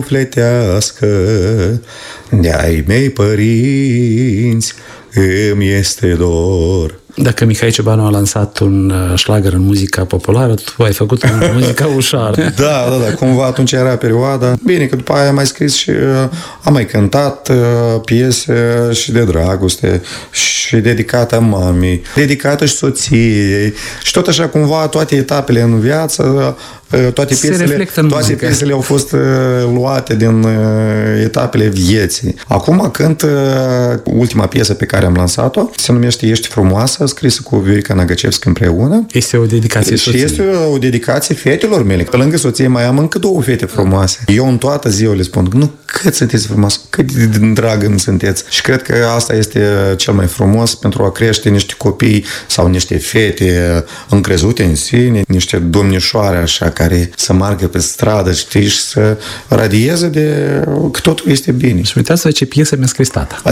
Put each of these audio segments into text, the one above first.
sufletească de-ai mei părinți îmi este dor. Dacă Mihai Ciobanu a lansat un șlagăr în muzica populară, tu ai făcut în muzica ușoară. Da, cumva atunci era perioada. Bine, că după aia am mai scris și am mai cântat piese și de dragoste și dedicată mamei, dedicată și soției și tot așa cumva toate etapele în viață, toate piesele au fost luate din etapele vieții. Acum cânt ultima piesă pe care am lansat-o, se numește Ești frumoasă, scrisă cu Viorica Nagăcevscă împreună. Este o dedicație soției. Și este o dedicație fetelor mele. Pe lângă soție mai am încă 2 fete frumoase. Eu în toată ziua le spun, nu, cât sunteți frumoase, cât de dragă îmi sunteți. Și cred că asta este cel mai frumos pentru a crește niște copii sau niște fete încrezute în sine, niște domnișoare așa care să meargă pe stradă, știi, și să radieze de că totul este bine. Și uitați-vă ce piesă mi-a scris tata.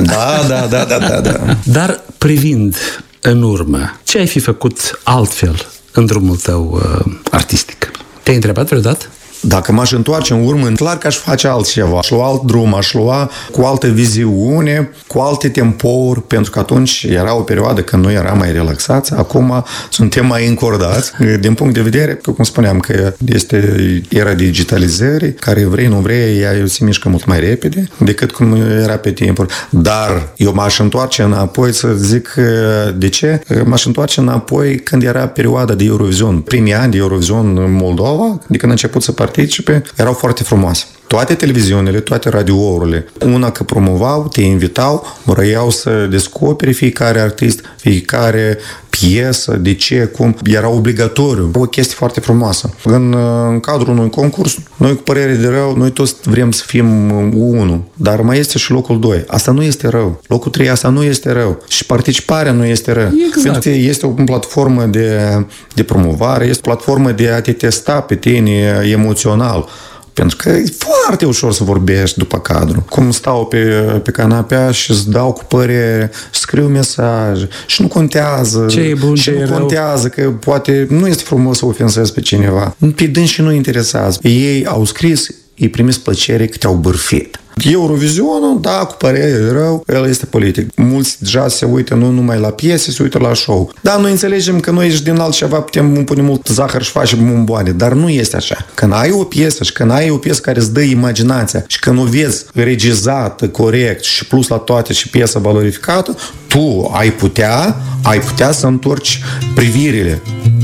Da. Dar privind în urmă, ce ai fi făcut altfel în drumul tău artistic? Te-ai întrebat vreodată? Dacă m-aș întoarce în urmă, clar că aș face altceva. Aș lua alt drum, aș lua cu altă viziune, cu alte tempouri, pentru că atunci era o perioadă când noi eram mai relaxați, acum suntem mai încordați. Din punct de vedere, cum spuneam, că este era digitalizării, care vrei, nu vrei, ea se mișcă mult mai repede decât cum era pe timpuri. Dar eu m-aș întoarce înapoi să zic de ce? M-aș întoarce înapoi când era perioada de Eurovision. Primii ani de Eurovision în Moldova, de când a început să participe, erau foarte frumoase. Toate televiziunile, toate radiourile, una că promovau, te invitau, vrăiau să descoperi fiecare artist, fiecare piesă, de ce, cum. Era obligatoriu. O chestie foarte frumoasă. În cadrul unui concurs, noi cu părere de rău, noi toți vrem să fim 1, dar mai este și locul 2. Asta nu este rău. Locul 3, asta nu este rău. Și participarea nu este rău. Exact. Pentru că este o platformă de promovare, este o platformă de a te testa pe tine emoțional. Pentru că e foarte ușor să vorbești după cadru. Cum stau pe canapea și îți dau cu părere, scriu mesaje și nu contează. Ce e bun, ce e rău. Contează că poate nu este frumos să ofensezi pe cineva. Pe dânsi nu interesează. Ei au scris, îi primis plăcere că te-au bârfit. Eurovizionul, da, cu părere rău, el este politic. Mulți deja se uită nu numai la piese, se uită la show. Da, noi înțelegem că noi și din altceva putem pune mult zahăr și facem bomboane, dar nu este așa. Când ai o piesă și când ai o piesă care îți dă imaginația și când o vezi regizată, corect și plus la toate și piesa valorificată, tu ai putea să întorci privirile